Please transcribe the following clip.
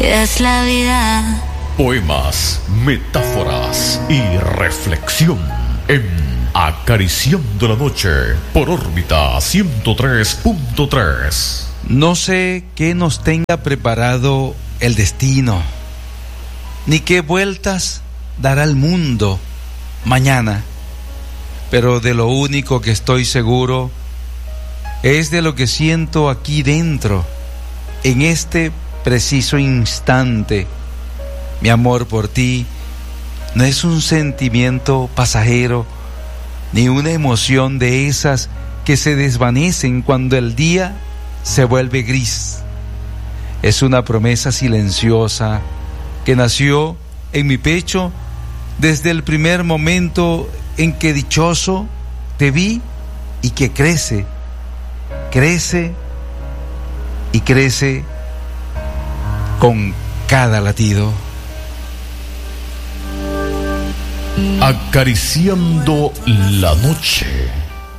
Es la vida. Poemas, metáforas y reflexión en Acariciando la Noche por órbita 103.3. No sé qué nos tenga preparado el destino, ni qué vueltas dará el mundo mañana, pero de lo único que estoy seguro es de lo que siento aquí dentro, en este preciso instante. Mi amor por ti no es un sentimiento pasajero, ni una emoción de esas que se desvanecen cuando el día se vuelve gris. Es una promesa silenciosa que nació en mi pecho desde el primer momento en que dichoso te vi, y que crece y crece con cada latido. Acariciando la Noche.